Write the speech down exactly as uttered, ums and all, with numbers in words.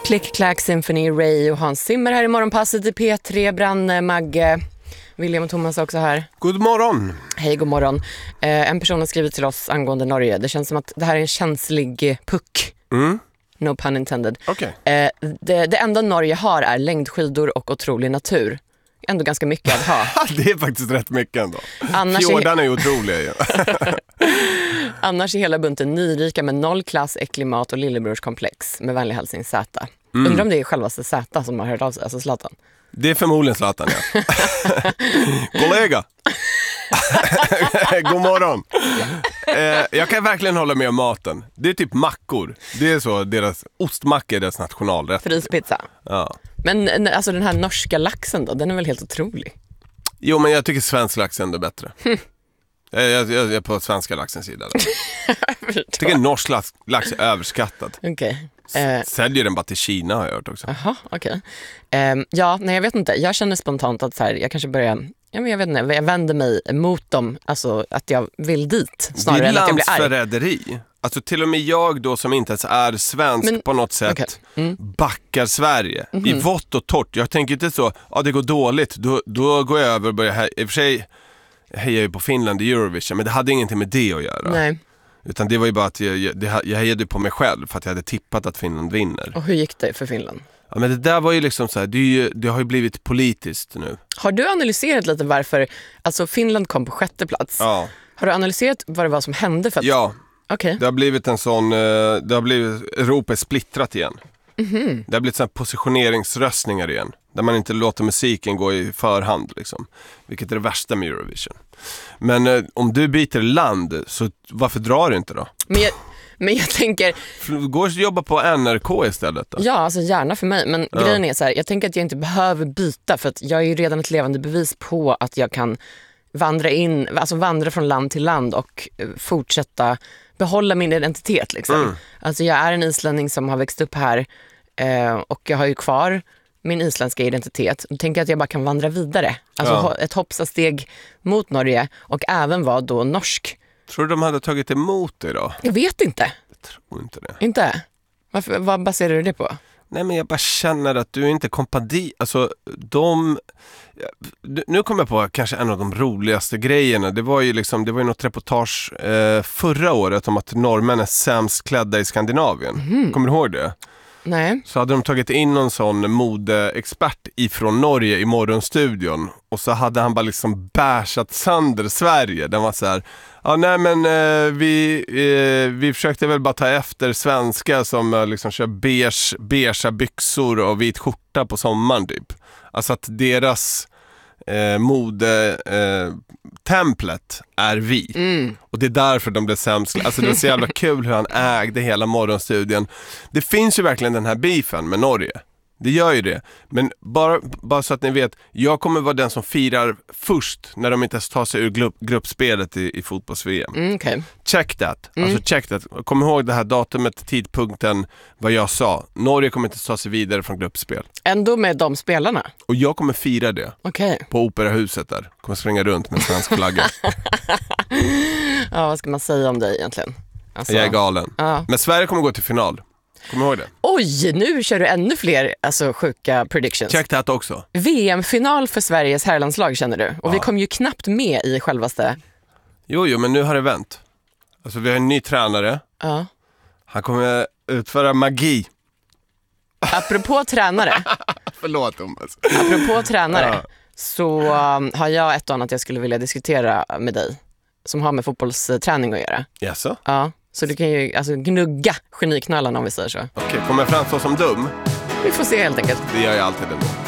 Click Clack Symphony, Ray och Hans Zimmer här i morgonpasset i P tre. Branne, Magge, William och Thomas också här. God morgon. Hej, god morgon. Eh, en person har skrivit till oss angående Norge. Det känns som att det här är en känslig puck. Mm. No pun intended. Okay. Eh, det, det enda Norge har är längdskidor och otrolig natur. Ändå ganska mycket att ha. Det är faktiskt rätt mycket ändå. Annars Fjordarna är ju otroliga. Ja. Annars är hela bunten nyrika med noll klass, äcklig mat och lillebrorskomplex. Med vänlig hälsning Z. Mm. Undrar om det är självaste Z som har hört av sig, alltså Zlatan. Det är förmodligen Zlatan, ja. Kollega. God morgon. eh, jag kan verkligen hålla med om maten. Det är typ mackor. Det är så, deras ostmackor är deras nationalrätt. Fryspizza. Ja. Men alltså den här norska laxen då, den är väl helt otrolig? Jo, men jag tycker svensk lax är ändå bättre. Hm. Jag, jag, jag är på svenska laxens sida. Jag tycker norsk lax, lax är överskattad. Okej. Okay. Eh. Säljer den bara till Kina, har jag hört också. Jaha, okej. Okay. Eh, ja, nej jag vet inte. Jag känner spontant att så här, jag kanske börjar... Ja, men jag vet inte, jag vänder mig mot dem, alltså att jag vill dit snarare än att jag blir arg. Det är landsförräderi. Alltså till och med jag då som inte ens är svensk men, på något sätt okay. mm. backar Sverige mm-hmm. i vått och torrt. Jag tänker inte så, ja det går dåligt, då, då går jag över och börjar här. I och för sig hejar jag på Finland i Eurovision, men det hade ingenting med det att göra. Nej. Utan det var ju bara att jag, jag, jag hejade på mig själv för att jag hade tippat att Finland vinner. Och hur gick det för Finland? Ja, men det där var ju liksom så här, det, är ju, det har ju blivit politiskt nu. Har du analyserat lite varför, alltså Finland kom på sjätte plats. Ja. Har du analyserat vad det var som hände? För att... Ja, okay. Det har blivit en sån, det har blivit, Europa är splittrat igen. Mm-hmm. Det har blivit sån positioneringsröstningar igen. Där man inte låter musiken gå i förhand liksom. Vilket är det värsta med Eurovision. Men eh, om du byter land, så varför drar du inte då? Men jag... Men jag tänker... Gå och jobba på N R K istället då? Ja, alltså gärna för mig. Men ja. Grejen är så här, jag tänker att jag inte behöver byta. För att jag är ju redan ett levande bevis på att jag kan vandra in, alltså vandra från land till land och fortsätta behålla min identitet liksom. Mm. Alltså jag är en islänning som har växt upp här eh, och jag har ju kvar min isländska identitet. Då tänker jag att jag bara kan vandra vidare. Alltså ja. ett hoppsasteg mot Norge och även vara då norsk. Tror du de hade tagit emot det då? Jag vet inte. Jag tror inte det. Inte? Varför, vad baserar du det på? Nej, men jag bara känner att du är inte kompadi. Alltså, de... Nu kommer jag på kanske en av de roligaste grejerna. Det var ju liksom, det var ju något reportage eh, förra året om att norrmän är sämst klädda i Skandinavien. Mm. Kommer du ihåg det? Nej. Så hade de tagit in någon sån modeexpert ifrån Norge i morgonstudion. Och så hade han bara liksom bärsat sönder Sverige. Den var så här, ja nej men eh, vi, eh, vi försökte väl bara ta efter svenska som eh, liksom kör beige, beige byxor och vit skjorta på sommaren typ. Alltså att deras eh, mode eh, templet är vi. Mm. Och det är därför de blev sämst. Alltså det är så jävla kul hur han ägde hela morgonstudien. Det finns ju verkligen den här beefen med Norge. Det gör ju det. Men bara, bara så att ni vet, jag kommer vara den som firar först när de inte tar sig ur grupp, gruppspelet i, i fotbolls-V M. Mm, okay. Check that. Mm. Alltså check that. Kom ihåg det här datumet, tidpunkten, vad jag sa. Norge kommer inte ta sig vidare från gruppspel. Ändå med de spelarna? Och jag kommer fira det. Okay. På Operahuset där. Kommer springa runt med en svensk flagga. Ja, vad ska man säga om dig egentligen? Alltså... Jag är galen. Ja. Men Sverige kommer gå till final. Kommer ihåg det? Oj, nu kör du ännu fler alltså, sjuka predictions. Check that också. V M-final för Sveriges herrlandslag känner du. Och ja. Vi kom ju knappt med i självaste... Jo, jo, men nu har det vänt. Alltså vi har en ny tränare. Ja. Han kommer utföra magi. Apropå tränare. Förlåt, Thomas. Apropå tränare. Ja. Så um, har jag ett och annat jag skulle vilja diskutera med dig. Som har med fotbollsträning att göra. Jaså? Ja. Så du kan ju alltså, gnugga geniknölarna om vi säger så. Okej, okay, kommer jag framstå som dum? Vi får se helt enkelt. Det gör jag alltid ändå.